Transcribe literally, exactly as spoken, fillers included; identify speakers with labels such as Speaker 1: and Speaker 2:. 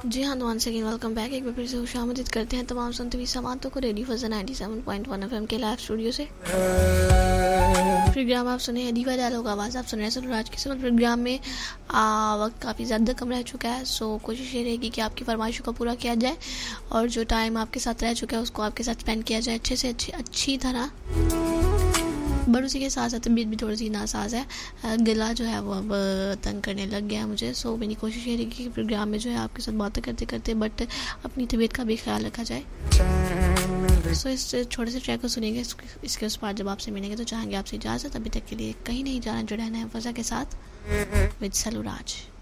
Speaker 1: जी हाँ, one second welcome back. एक बार फिर से खुशामदीद करते हैं तमाम सुनते हुए समातों को रेडियो फजल ninety seven point one FM के लाइव स्टूडियो से। प्रोग्राम आप सुने हैं दीवा डायलॉग आवाज़, आप सुन रहे हैं सलूराज के सिविल। प्रोग्राम में आ, वक्त काफ़ी ज़्यादा कम रह चुका है, सो कोशिश ये रहेगी कि आपकी फरमाइशों को पूरा किया जाए और जो टाइम आपके साथ रह चुका है उसको आपके साथ स्पेंड किया जाए अच्छे से अच्छी अच्छी तरह। बट उसी के साथ साथ तबीयत भी थोड़ी सी नासाज है, गला जो है वो अब तंग करने लग गया है मुझे। सो मेरी कोशिश ये रहेगी कि प्रोग्राम में जो है आपके साथ बातें करते करते बट अपनी तबीयत का भी ख्याल रखा जाए। सो इस छोटे से ट्रैक को सुनेंगे, इसके उस पार जब आपसे मिलेंगे तो चाहेंगे आपसे इजाज़त। अभी तक के लिए कहीं नहीं जाना, जुड़ा रहना है फजा के साथ विद सलूराज।